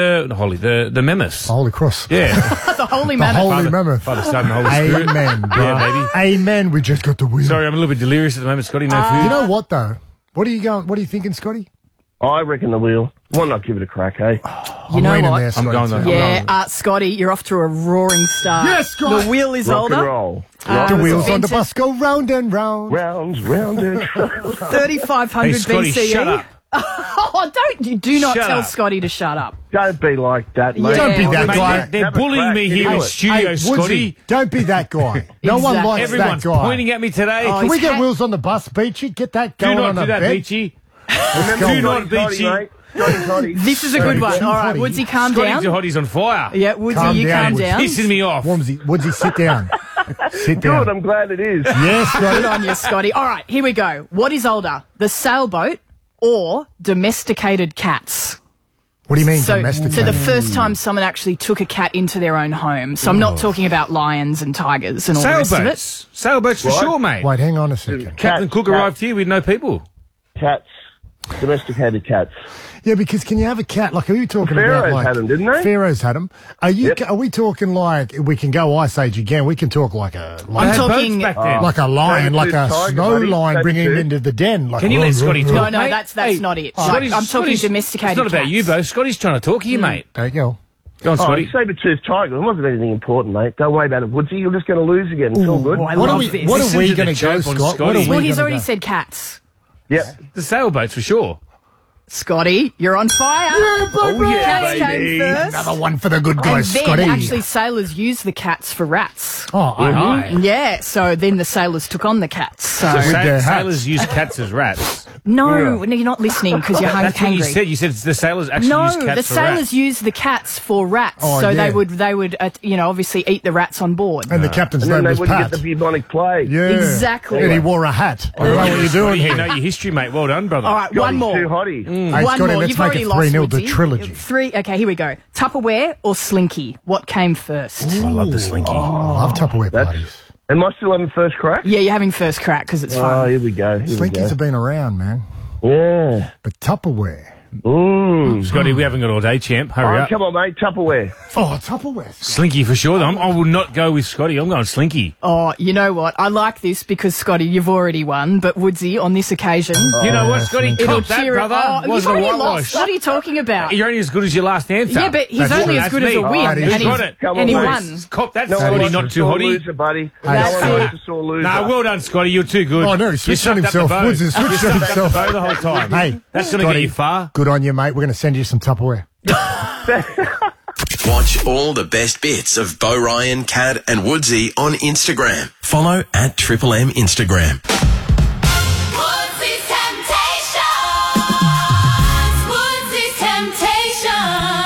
the mammoths. The Holy Cross. Yeah, the holy The mammoth. Holy Mammoth. Father, Son, and Holy Spirit. Amen, bro. Yeah, baby. Amen. We just got the wheel. Sorry, I'm a little bit delirious at the moment, Scotty. No food. You know what, though? What are you thinking, Scotty? I reckon the wheel. Why not give it a crack, eh? You know waiting what? there, Scotty, going too. there. Yeah, Scotty, you're off to a roaring start. Yes, Scott. The wheel is Rock older. and roll. The wheels on the invented- bus go round and round. Rounds, rounded. 3500 Hey, Scotty, BCE. shut up. Oh, you do not Shut tell up. Scotty to shut up. Don't be like that, mate. Don't be that Mate, guy. they're Have a bullying crack. me Get here into in it. studio, Hey, Scotty. Woodsy, don't be that guy. No one Exactly. likes Everyone's that guy. pointing at me today. Oh, Can we he's get ha- wheels on the bus, Beachy? Get that Do going not on do a that, bed. Beachy. Remember Do not, Johnny Toddy, Beachy. mate. Johnny Toddy. This is a good one. All right, Woodsy, calm Scotty down. Hotty's on fire. Yeah, Woodsy, Calm you down, calm Woodsy. down. Pissing me off. Woodsy, sit down. Sit down. Good, I'm glad it is. Yes, Good Scotty. on you, Scotty. All right, here we go. What is older, the sailboat or domesticated cats? What do you mean, So domesticated? the first time someone actually took a cat into their own home. So I'm not talking about lions and tigers and all the rest of it. Sailboats. Sailboats for What? sure, mate. Wait, hang on a second. Captain Cook arrived here with no people. Cats. Domesticated cats. Yeah, because can you have a cat? Like, are you talking Pharaohs about like had 'em, didn't they? Pharaohs had them. Are we talking like we can go Ice Age again? We can talk like a I'm They had talking. boats back then. like a lion, like a Saber-tooth snow tiger, lion, buddy. bringing him Saber-tooth. into the den. Like, Can you let Scotty talk? No, no, mate? that's Hey, not it. Scotty's- I'm talking Scotty's- domesticated It's not about cats. you, Bo. Scotty's trying to talk to you, mate. There you go. Go on, Oh, Scotty. saber-toothed tiger. It wasn't anything important, mate. Don't worry about it, Woodsy. You're just going to lose again. It's all good. Oh, I What are love we? this. What Listen are we to the going to go, joke on Scott? What Scotty. are we Well, he's gonna already go? said cats. Yep. The sailboats for sure. Scotty, you're on fire. Cats came first. Another one for the good And guys, then Scotty. actually sailors used the cats for rats. Oh, aye. Yeah, so then the sailors took on the cats. So With their hats. Sailors use cats as rats. no, you're not listening because you're That's what you hungry. said. You said the sailors actually No, use cats the for sailors rats. used the cats for rats, Oh, so yeah. they would obviously eat the rats on board. And the captain's And then name they was wouldn't Pat. get the bubonic plague. Yeah, Exactly. And he wore a hat. I don't know what you're doing You here. know your history, mate. Well done, brother. All right, God, one he's more. too hotty. Hey, One Scotty, more. let's You've make already it lost 3-0 the Woodsy. trilogy. Three. Okay, here we go. Tupperware or Slinky? What came first? I love the slinky. I love Tupperware parties. Am I still having first crack? Yeah, you're having first crack because it's Oh, fun. here we go. Here we Slinkies go. have been around, man. Yeah. But Tupperware. Scotty, we haven't got all day, champ. Hurry up. Come on, mate. Tupperware. Oh, Tupperware. Slinky for sure. I will not go with Scotty. I'm going Slinky. Oh, you know what? I like this because, Scotty, you've already won. But, Woodsy, on this occasion... You know what, Scotty? Cop that, brother. You've already lost. What are you talking about? You're only as good as your last answer. Yeah, but he's only as good as a win. And he won. Cop that, Scotty, not too hotty. Loser, buddy. Nah, well done, Scotty. You're too good. Oh, no, he switched on himself. Woods has switched on himself. The whole time. Hey, that's going to get you far. Good on you, mate. We're going to send you some Tupperware. Watch all the best bits of Bo Ryan, Cad and Woodsy on Instagram. Follow at Triple M Instagram. Woodsy's Temptations.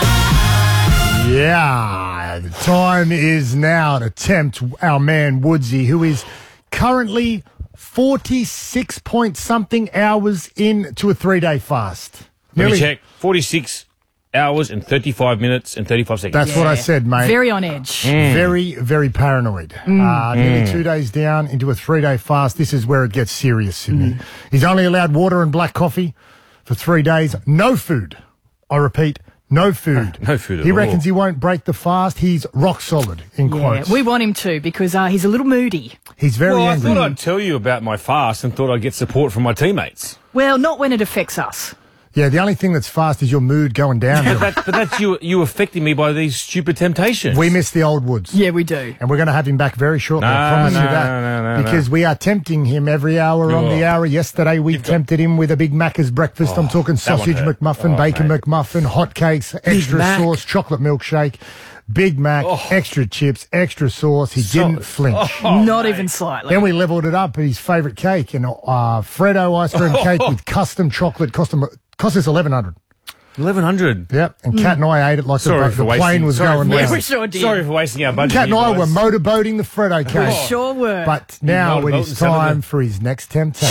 Yeah, the time is now to tempt our man Woodsy, who is currently 46-point-something hours into a 3-day fast. Let me check. 46 hours and 35 minutes and 35 seconds. That's what I said, mate. Very on edge. Very, very paranoid. Nearly 2 days down into a 3-day fast. This is where it gets serious, Sydney. He's only allowed water and black coffee for 3 days. No food. I repeat, no food. No food at He all. reckons he won't break the fast. He's rock solid, in quotes. We want him to because he's a little moody. He's very angry. I thought I'd tell you about my fast and thought I'd get support from my teammates. Well, not when it affects us. Yeah, the only thing that's fast is your mood going down. But that's you affecting me by these stupid temptations. We miss the old Woods. Yeah, we do. And we're going to have him back very shortly. I promise you that. Because we are tempting him every hour on the hour. Yesterday we tempted him with a Big Macca's breakfast. I'm talking sausage McMuffin, bacon McMuffin, hotcakes, extra sauce, chocolate milkshake, Big Mac, extra chips, extra sauce. He didn't flinch. Not even slightly. Then we leveled it up at his favourite cake, and Freddo ice cream cake with custom chocolate. Cost us $1,100. $1,100. Yep. And Kat and I ate it like the plane was going down. Yeah, we sure did. Sorry for wasting our budget. Kat and I were motorboating the Freddo cake. We sure were. But now it is time for his next temptation.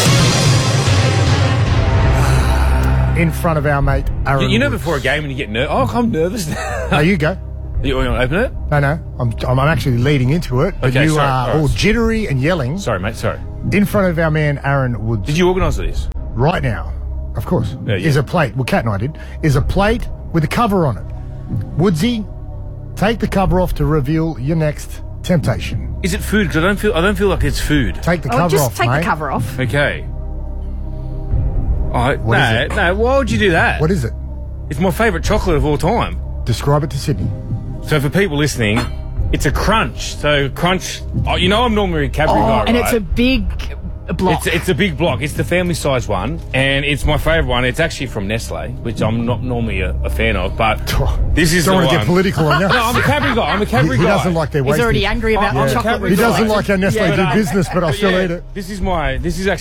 In front of our mate Aaron. You know, Woods. before a game when you get nervous. Oh, I'm nervous now. No, you go. You want to open it? No. I'm actually leading into it. But Okay, you sorry, are all jittery and yelling. Sorry, mate. Sorry. In front of our man Aaron Woods. Did you organise this? Right now, of course, Yeah. is a plate. Well, Kat and I did. Is a plate with a cover on it. Woodsy, take the cover off to reveal your next temptation. Is it food? Because I don't feel like it's food. Take the cover just off, take mate. the cover off. Okay. What is it? No. Why would you do that? What is it? It's my favourite chocolate of all time. Describe it to Sydney. So for people listening, it's a crunch. So crunch. Oh, you know, I'm normally a Cadbury guy, right? And it's a big block. It's a big block. It's the family size one, and it's my favourite one. It's actually from Nestle, which I'm not normally a fan of, but this is Don't the want to one. get political on you. No, I'm a Cadbury guy. He doesn't like their He's wastage. already angry about the chocolate. He doesn't like how Nestle do business, but I'll still eat it. This is like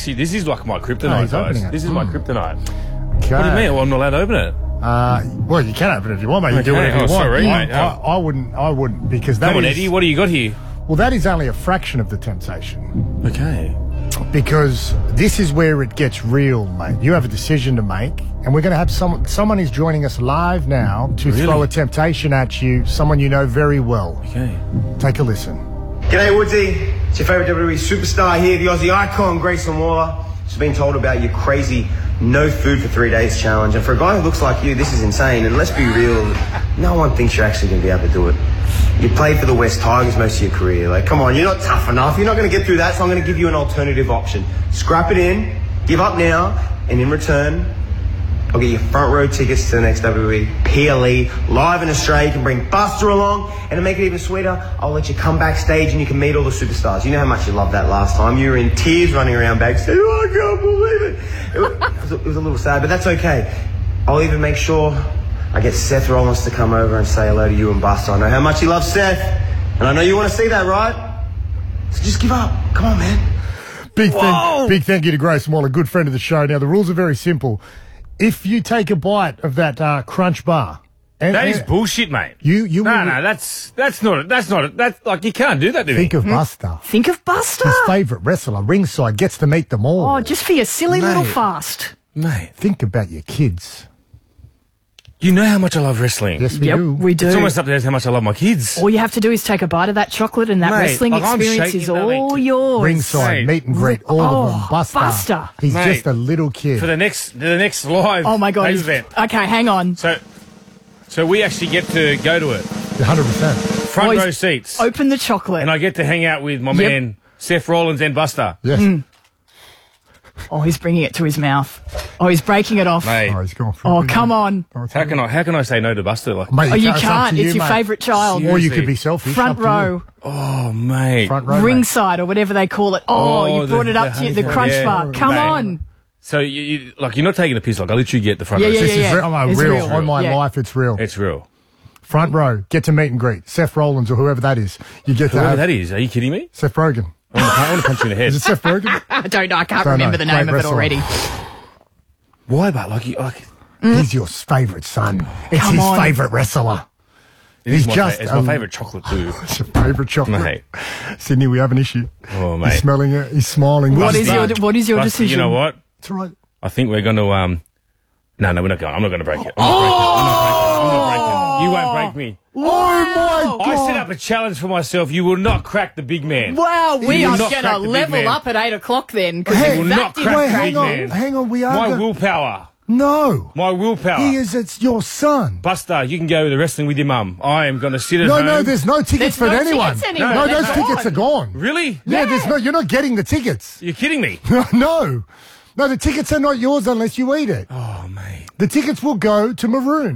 my kryptonite, he's opening guys. it. This is my kryptonite. Okay. What do you mean? Well, I'm not allowed to open it. Well, you can open it if you want, mate. You can do Okay. whatever you Oh, want. sorry, mate. I wouldn't, because that Come on, is- Eddie. What do you got here? Well, that is only a fraction of the temptation. Okay. Because this is where it gets real, mate. You have a decision to make, and we're going to have someone is joining us live now to throw a temptation at you, someone you know very well. Okay. Take a listen. G'day, Woodsy. It's your favourite WWE superstar here, the Aussie icon, Grayson Waller. Just been told about your crazy no food for 3 days challenge. And for a guy who looks like you, this is insane. And let's be real, no one thinks you're actually going to be able to do it. You played for the West Tigers most of your career. Like, come on, you're not tough enough. You're not going to get through that, so I'm going to give you an alternative option. Scrap it in, give up now, and in return, I'll get you front row tickets to the next WWE PLE live in Australia. You can bring Buster along, and to make it even sweeter, I'll let you come backstage and you can meet all the superstars. You know how much you loved that last time. You were in tears running around backstage. Oh, I can't believe it. It was a little sad, but that's okay. I'll even make sure I get Seth Rollins to come over and say hello to you and Buster. I know how much you love Seth, and I know you want to see that, right? So just give up. Come on, man. Big thank you to Grace Waller, a good friend of the show. Now, the rules are very simple. If you take a bite of that crunch bar... That is bullshit, mate. That's like, you can't do that to me. Think of Buster. Think of Buster. His favourite wrestler, ringside, gets to meet them all. Oh, just for your silly little fast. Mate. Think about your kids. You know how much I love wrestling. Yes, we Yep, do. we do. It's almost up there as how much I love my kids. All you have to do is take a bite of that chocolate and that Mate, wrestling like, I'm experience shaking is that, all mate. yours. Ringside, meet and greet, all of them. Buster. He's Mate, just a little kid. For the next live Oh my God. live he's- event. Okay, hang on. So we actually get to go to it. 100%. Front Boys, row seats. Open the chocolate. And I get to hang out with my Yep. man, Seth Rollins and Buster. Yes. Oh, he's bringing it to his mouth. Oh, he's breaking it off. Mate. Oh, he's gone for Oh, come on. How can I say no to Buster? Like, Mate, Oh, you it's up to can't. you, It's your mate. favourite child. Or you could be selfish. Front up to you. row, oh, mate. Front row, mate. ringside, or whatever they call it. Oh, you brought it up to you, the crunch yeah. bar. Come Mate. on. So, you're not taking a piss. Like, I literally get the front row Yeah, seats. This is real. Oh, It's real. real. On my Yeah. life, it's real. It's real. Front row, get to meet and greet. Seth Rollins or whoever that is. You get to Whoever have that is. Are you kidding me? Seth Rogen. I want to punch you in the Is head. it Seth Rogen? I don't know. I can't Don't remember know. the name Great of it wrestler. already. Why, but like He's your favourite son. It's Come his on. favourite wrestler. it's He's just it's my favourite chocolate too. It's your favourite chocolate. Mate. Sydney, we have an issue. Oh, He's mate. smelling it. He's smiling. What is Buster. your Buster, decision? You know what? It's all right. I think we're going to No, we're not going. I'm not going to break it. I'm not breaking it. You won't break me. Oh my I God. set up a challenge for myself. You will not crack the big man. Wow, we You are will not going crack to the big level man. up at 8 o'clock then. Because Hey, will that not didn't crack Wait, the hang big on. man. Hang on. We are. My go- willpower. No. My willpower. He is. It's your son. Buster, you can go to the wrestling with your mum. I am going to sit at home. No, there's no tickets There's for no anyone. tickets anymore. No, They're those tickets are gone. Really? Yeah, there's no. You're not getting the tickets. You're kidding me. No, the tickets are not yours unless you eat it. Oh, mate. The tickets will go to Maroon.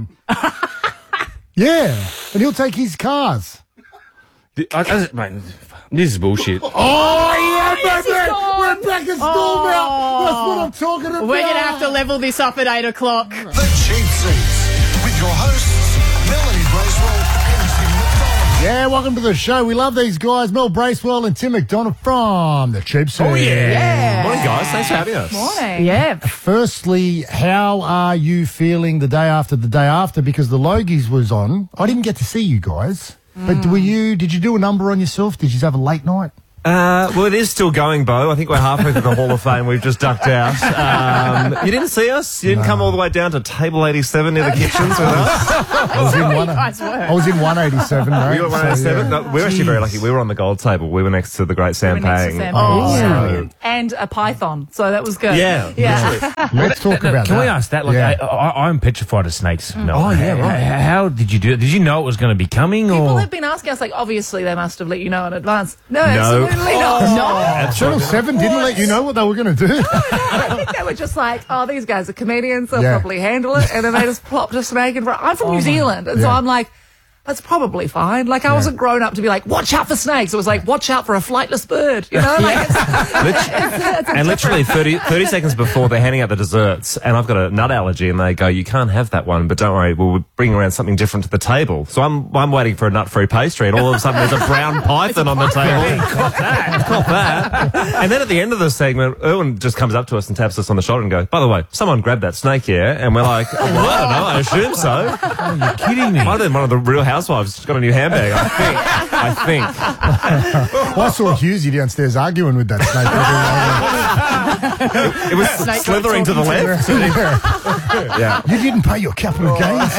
Yeah, and he'll take his cars. Mate, this is bullshit. Oh yeah, yes, baby, he's gone. we're back at school now. That's what I'm talking about. We're going to have to level this up at 8 o'clock. The Cheap Seats with your hosts, Melanie Bracewell and Tim McDonald. Yeah, welcome to the show. We love these guys, Mel Bracewell and Tim McDonald from the Cheap Seats. Oh, yeah. Morning, guys. Thanks for having us. Morning. Yeah. Firstly, how are you feeling the day after? Because the Logies was on. I didn't get to see you guys. But did you do a number on yourself? Did you have a late night? Well, it is still going, Bo. I think we're halfway through the Hall of Fame. We've just ducked out. You didn't see us? You didn't come all the way down to table 87 near the kitchens with us? I was in 187, mate. We were 187? No, we're actually very lucky. We were on the gold table. We were next to the great Sam Pang. And a python, so that was good. Yeah. Let's talk about Can that. we ask that? Like, Yeah. I'm petrified of snakes. No. Oh, yeah, right. How did you do it? Did you know it was going to be coming? People or have been asking us, like, obviously they must have let you know in advance. No, absolutely not. Channel 7 didn't let you know what they were going to do. I think they were just like, oh, these guys are comedians, they'll Yeah. probably handle it. And then they just plopped a snake in front. I'm from New Zealand, and so Yeah. I'm like, that's probably fine. Like, I wasn't grown up to be like, watch out for snakes. It was like, watch out for a flightless bird. You know? Like, it's And literally 30 seconds before they're handing out the desserts, and I've got a nut allergy, and they go, you can't have that one, but don't worry, we'll bring around something different to the table. So I'm waiting for a nut-free pastry, and all of a sudden there's a brown python on the table. Caught that. And then at the end of the segment, Erwin just comes up to us and taps us on the shoulder and goes, by the way, someone grabbed that snake here. And we're like, well, I don't know, I assume so. Are you kidding me? Might have been one of the Real Housewives got a new handbag, I think. Well, I saw Hughesy downstairs arguing with that snake. It was Snake slithering to the left. Yeah. You didn't pay your capital gains.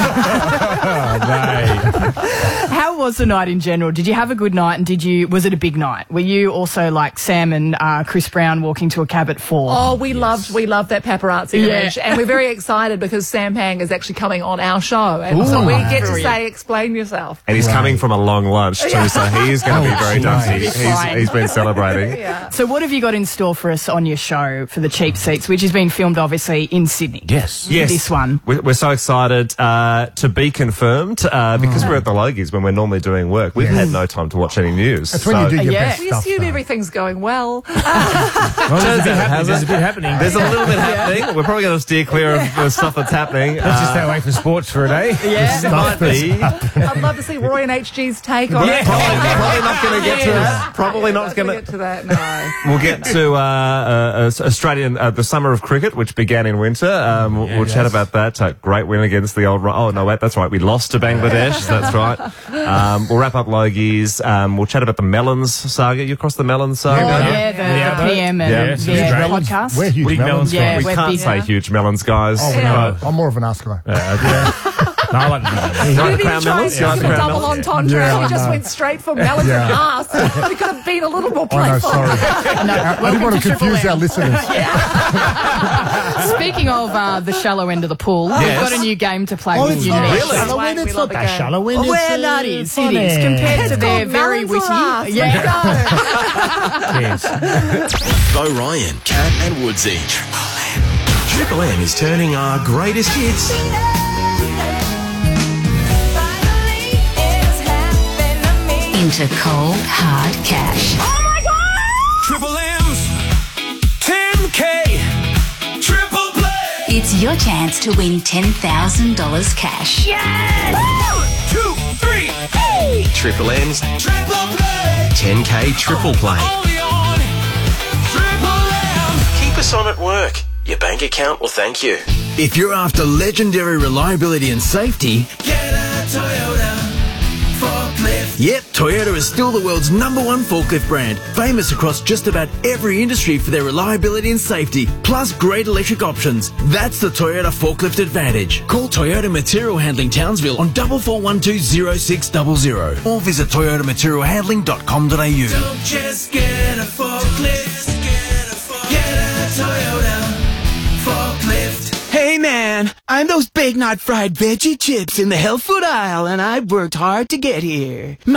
How was the night in general? Did you have a good night, and was it a big night? Were you also like Sam and Chris Brown walking to a cab at 4? oh, we loved that paparazzi image. And we're very excited because Sam Pang is actually coming on our show. And so we get to say, explain yourself. And he's coming from a long lunch too, so he's going to be very dusty. He's been celebrating. So what have you got in store for us on your show for the Cheap Seats, which has been filmed obviously in Sydney? Yes. This one. We're so excited to be confirmed because we're at the Logies when we're normally doing work. We've had no time to watch any news. That's when you do your best We stuff. assume everything's going well. There's a bit happening. There's a little bit happening. We're probably going to steer clear of the stuff that's happening. Let's just stay away from sports for a day. Yeah. Might be. I'd love to see Roy and HG's take on it. Probably not going to get to. Probably not going to get to that. No. We'll get to Australian the summer of cricket, which began in winter. We'll chat about that. Great win against the old. Oh no, wait, that's right. We lost to Bangladesh. That's right. We'll wrap up Logies. We'll chat about the Melons saga. You across the Melons saga? The PM and the podcast. We're huge melons. Yeah, we we're can't big. say huge melons, guys. Oh, no. I'm more of an ask guy. No, I like the Crown Melons. You like the Crown Melons? You like the Crown Double Melons? entendre. Yeah, We just no. went straight for melons Yeah. and ass. We could have been a little more Oh, no, playful. sorry. I didn't want to confuse our listeners. Speaking of the shallow end of the pool, we've Yes. got a new game to play Oh, with it's you not next. that shallow end. It's not that shallow end. Well, It's, that is. It funny. is. Compared to It's their called very melons or witty. ass. Yes. Bo Ryan, Cat and Woodsy. Triple M is turning our greatest hits into cold, hard cash. Triple M's 10K Triple Play. It's your chance to win $10,000 cash. Yes! 1, 2, 3, hey! Triple M's Triple Play. 10K Triple Play. Only on Triple M. Keep us on at work. Your bank account will thank you. If you're after legendary reliability and safety, Get a Toyota forklift. yep, Toyota is still the world's #1 forklift brand, famous across just about every industry for their reliability and safety, plus great electric options. That's the Toyota Forklift Advantage. Call Toyota Material Handling Townsville on 44120600 or visit toyotamaterialhandling.com.au. Don't just get a forklift. Get a Toyota forklift. Hey man, I'm those Big Knot fried veggie chips in the health food aisle and I've worked hard to get here.